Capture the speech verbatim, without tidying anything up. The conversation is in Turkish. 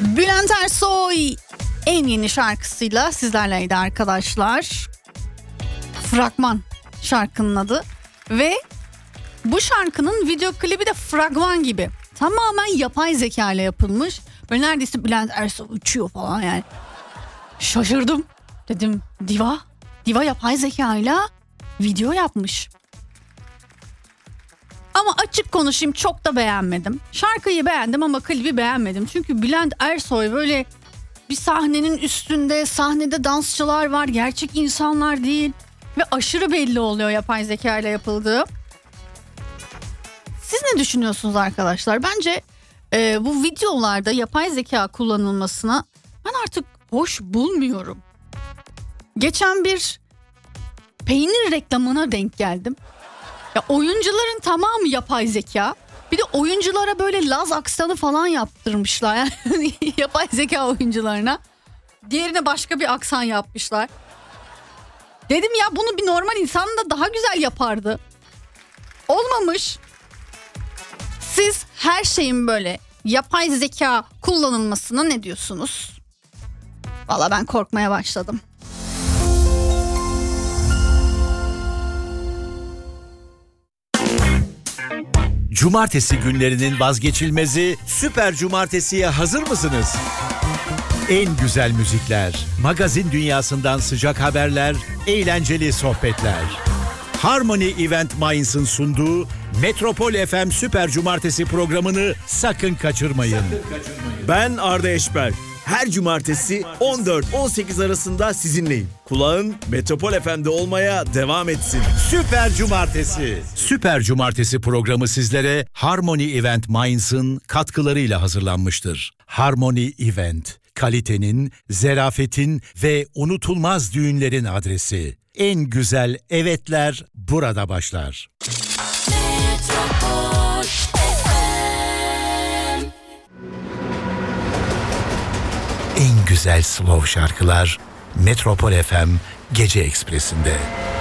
Bülent Ersoy en yeni şarkısıyla sizlerleydi arkadaşlar. Fragman şarkının adı ve bu şarkının video klibi de fragman gibi. Tamamen yapay zeka ile yapılmış. Böyle neredeyse Bülent Ersoy uçuyor falan yani. Şaşırdım. Dedim diva, diva yapay zeka ile video yapmış. Ama açık konuşayım, çok da beğenmedim. Şarkıyı beğendim ama klibi beğenmedim. Çünkü Bülent Ersoy böyle bir sahnenin üstünde, sahnede dansçılar var, gerçek insanlar değil. Ve aşırı belli oluyor yapay zeka ile yapıldığı. Siz ne düşünüyorsunuz arkadaşlar? Bence e, bu videolarda yapay zeka kullanılmasına ben artık hoş bulmuyorum. Geçen bir peynir reklamına denk geldim. Ya oyuncuların tamamı yapay zeka. Bir de oyunculara böyle Laz aksanı falan yaptırmışlar. Yani yapay zeka oyuncularına. Diğerine başka bir aksan yapmışlar. Dedim ya bunu bir normal insan da daha güzel yapardı. Olmamış. Siz her şeyin böyle yapay zeka kullanılmasına ne diyorsunuz? Valla ben korkmaya başladım. Cumartesi günlerinin vazgeçilmezi Süper Cumartesi'ye hazır mısınız? En güzel müzikler, magazin dünyasından sıcak haberler, eğlenceli sohbetler. Harmony Event Mainz'ın sunduğu Metropol F M Süper Cumartesi programını sakın kaçırmayın. Sakın kaçırmayın. Ben Arda Eşber. Her cumartesi on dört on sekiz arasında sizinleyim. Kulağın Metropol F M'de olmaya devam etsin. Süper Cumartesi. Süper Cumartesi programı sizlere Harmony Event Mainz'ın katkılarıyla hazırlanmıştır. Harmony Event, kalitenin, zerafetin ve unutulmaz düğünlerin adresi. En güzel evetler burada başlar. Metropol F M. En güzel slow şarkılar Metropol F M Gece Ekspresi'nde.